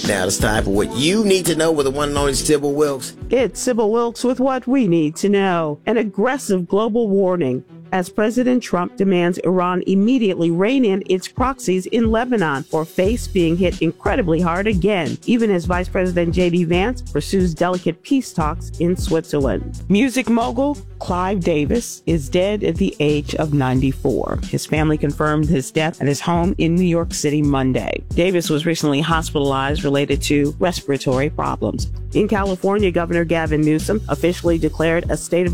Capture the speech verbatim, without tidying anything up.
Now it's time for what you need to know with the one and only Sybil Wilkes. It's Sybil Wilkes with what we need to know. An aggressive global warning as President Trump demands Iran immediately rein in its proxies in Lebanon or face being hit incredibly hard again, even as Vice President J D Vance pursues delicate peace talks in Switzerland. Music mogul Clive Davis is dead at the age of ninety-four. His family confirmed his death at his home in New York City Monday. Davis was recently hospitalized related to respiratory problems. In California, Governor Gavin Newsom officially declared a state of